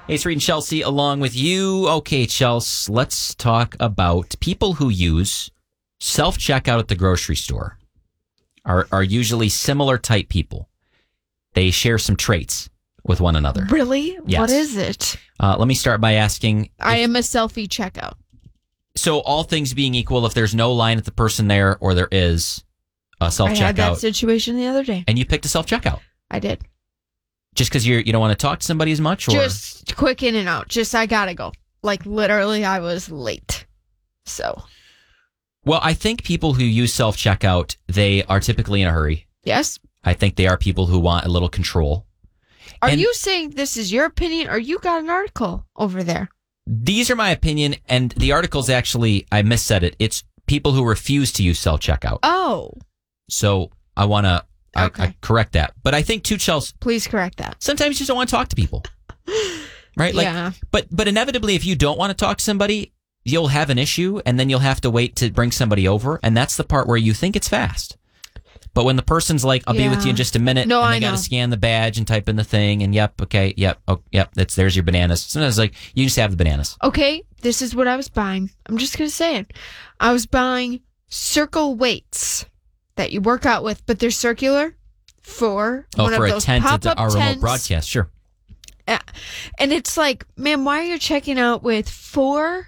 Hey, it's Reed and Chelsea along with you. Okay, Chelsea, let's talk about people who use self-checkout at the grocery store. Are usually similar type people. They share some traits with one another. Really? Yes. What is it? Let me start by asking. I am a selfie checkout. So all things being equal, if there's no line at the person there or there is a self-checkout. I had that situation the other day. And you picked a self-checkout. I did. Just because you don't want to talk to somebody as much? Or? Just quick in and out. Just I gotta go. Like literally I was late. So. Well, I think people who use self-checkout, they are typically in a hurry. Yes. I think they are people who want a little control. Are you saying this is your opinion or you got an article over there? These are my opinion, and the article's actually, I missaid it. It's people who refuse to use self-checkout. Oh. So I want to I correct that. But I think, too, Chelsea. Please correct that. Sometimes you just don't want to talk to people. Right? Like, yeah. But inevitably, if you don't want to talk to somebody, you'll have an issue, and then you'll have to wait to bring somebody over, and that's the part where you think it's fast. But when the person's like, I'll be with you in just a minute, and they got to scan the badge and type in the thing, and there's your bananas. Sometimes like, you just have the bananas. Okay, this is what I was buying. I'm just going to say it. I was buying circle weights that you work out with, but they're circular for one of those pop-up tents. Our remote broadcast, sure. And it's like, man, why are you checking out with 4